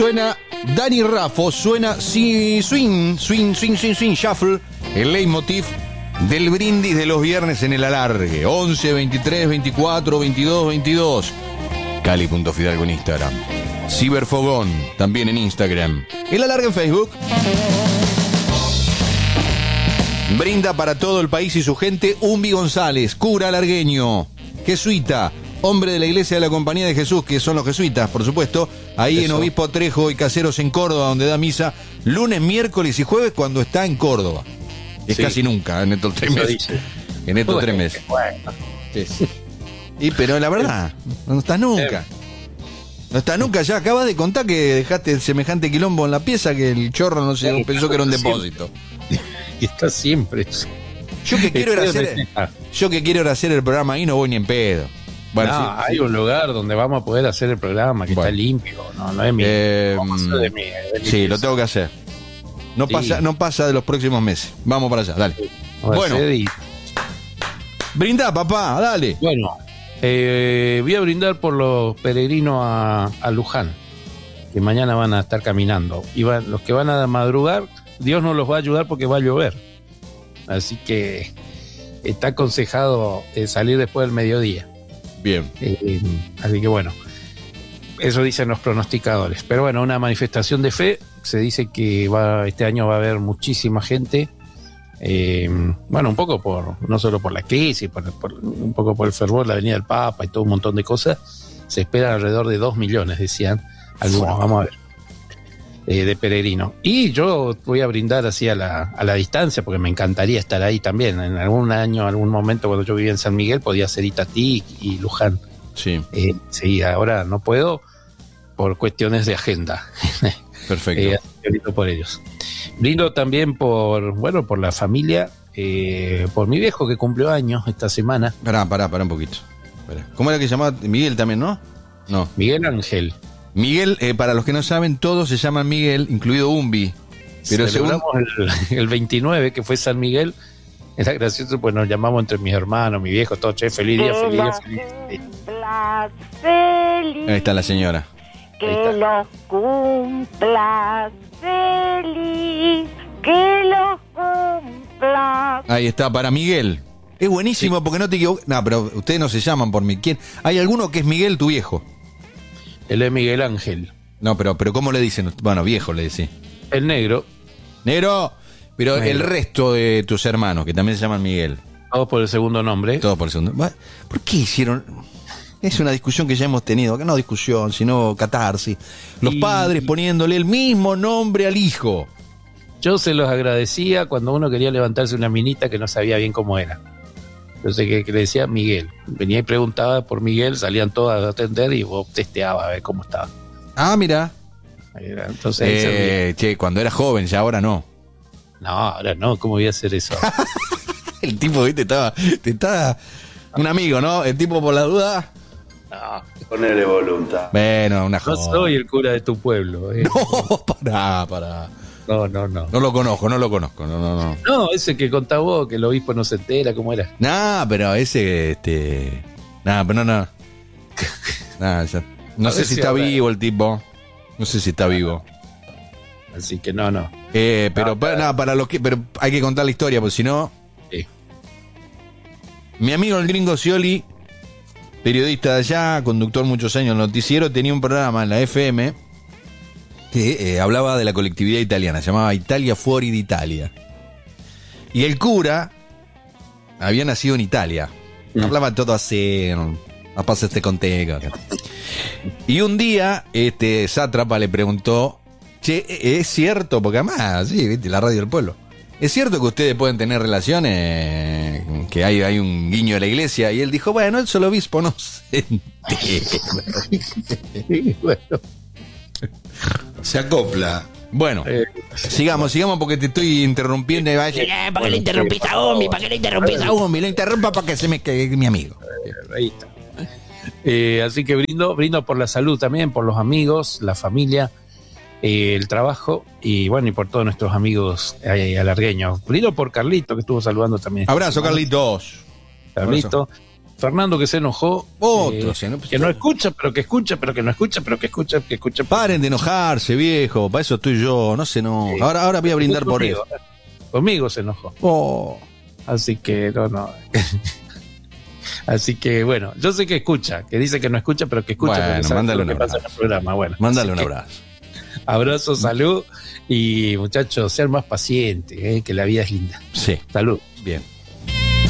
suena Dani Raffo, suena swing, shuffle, el leitmotiv del brindis de los viernes en el alargue. 11, 23, 24, 22, 22. Cali.fidalgo en Instagram. Ciberfogón, también en Instagram. El alargue en Facebook. Brinda para todo el país y su gente Umbi González, cura alargueño, jesuita, hombre de la Iglesia de la Compañía de Jesús, que son los jesuitas, por supuesto, ahí eso. En Obispo Trejo y Caseros en Córdoba, donde da misa lunes, miércoles y jueves cuando está en Córdoba. Es sí. Casi nunca, en estos 3 meses. En estos 3 meses. Bueno. Sí. Y pero la verdad, no estás nunca. No estás nunca, ya acabas de contar que dejaste semejante quilombo en la pieza que el chorro no se pensó que era un depósito. Y está siempre. Yo que quiero ir a hacer el programa ahí no voy ni en pedo. Bueno, no, sí, hay un lugar donde vamos a poder hacer el programa que está limpio. No es mi. Sí, lo tengo que hacer. No pasa de los próximos meses. Vamos para allá, dale. Bueno. Brindá, papá, dale. Bueno, voy a brindar por los peregrinos a Luján, que mañana van a estar caminando. Y los que van a madrugar, Dios no los va a ayudar porque va a llover. Así que está aconsejado salir después del mediodía. Bien. Así que bueno, eso dicen los pronosticadores. Pero bueno, una manifestación de fe. Se dice que este año va a haber muchísima gente. Bueno, un poco no solo por la crisis, un poco por el fervor, la venida del Papa y todo un montón de cosas. Se esperan alrededor de 2 millones, decían algunos. Vamos a ver. De peregrino. Y yo voy a brindar así a la distancia, porque me encantaría estar ahí también. En algún momento, cuando yo vivía en San Miguel, podía ser Itatí y Luján. Sí. Sí, ahora no puedo por cuestiones de agenda. Perfecto. Brindo por ellos. Brindo también por la familia, por mi viejo que cumplió años esta semana. Pará un poquito. ¿Cómo era que se llamaba? Miguel también, ¿no? No. Miguel Ángel. Miguel, para los que no saben, todos se llaman Miguel, incluido Umbi. Pero celebramos el 29, que fue San Miguel. Era gracioso, pues nos llamamos entre mis hermanos, mi viejo, todo, feliz día, feliz día. Ahí está la señora. Que los cumplas feliz, que los cumplas. Ahí está, para Miguel. Es buenísimo, sí. Porque no te equivocas. No, pero ustedes no se llaman por mí. ¿Quién? ¿Hay alguno que es Miguel, tu viejo? Él es Miguel Ángel. No, pero ¿cómo le dicen? Bueno, viejo le decís. El negro. Negro. Pero negro. El resto de tus hermanos, que también se llaman Miguel. Todos por el segundo nombre. Todos por el segundo. ¿Por qué hicieron...? Es una discusión que ya hemos tenido. No discusión, sino catarsis. Los padres poniéndole el mismo nombre al hijo. Yo se los agradecía cuando uno quería levantarse una minita que no sabía bien cómo era. Entonces que le decía Miguel. Venía y preguntaba por Miguel, salían todas a atender y vos testeabas a ver cómo estaba. Ah, mira. Entonces cuando era joven, ya ahora no. No, ahora no, ¿cómo voy a hacer eso? El tipo, ¿viste? Te estaba un amigo, ¿no? El tipo por la duda. No, ponerle voluntad. Bueno, una joda. No soy el cura de tu pueblo. No, pará. No. No lo conozco. No. No, ese que contá vos, que el obispo no se entera, ¿cómo era? No, pero ese, pero no. No sé si está vivo el tipo. No sé si está vivo. Así que no. Pero para los que... Pero hay que contar la historia, porque si no... Sí. Mi amigo el gringo Scioli, periodista de allá, conductor muchos años en el noticiero, tenía un programa en la FM que hablaba de la colectividad italiana, se llamaba Italia Fuori d'Italia. Y el cura había nacido en Italia. Hablaba todo así, a pasa este contexto. Y un día, sátrapa le preguntó, che, ¿es cierto? Porque además, sí, ¿viste? La radio del pueblo. ¿Es cierto que ustedes pueden tener relaciones? Que hay un guiño de la iglesia. Y él dijo, bueno, el solo obispo no se Bueno. Se acopla. Bueno, sigamos porque te estoy interrumpiendo y va a decir, ¿para qué le interrumpís a Omi? ¿Para qué le interrumpís a Omi? Lo interrumpa para que se me quede mi amigo. Ahí está. Así que brindo por la salud también, por los amigos, la familia, el trabajo y bueno, y por todos nuestros amigos alargueños. Brindo por Carlito, que estuvo saludando también. Abrazo, Carlitos. Carlito. Fernando que se enojó. Otro, que no escucha, pero que escucha, pero que no escucha, pero que escucha, que escucha. Paren de enojarse, viejo. Para eso estoy yo. No se enoja. Sí. Ahora voy a brindar por Conmigo, eso. Conmigo se enojó. Oh. Así que no. Así que bueno, yo sé que escucha, que dice que no escucha, pero que escucha. Bueno, porque sabe mándale lo que un pasa abrazo. en el programa. Bueno, Mándale un así que abrazo. abrazo, salud y muchachos, ser más pacientes, que la vida es linda. Sí. Salud. Bien.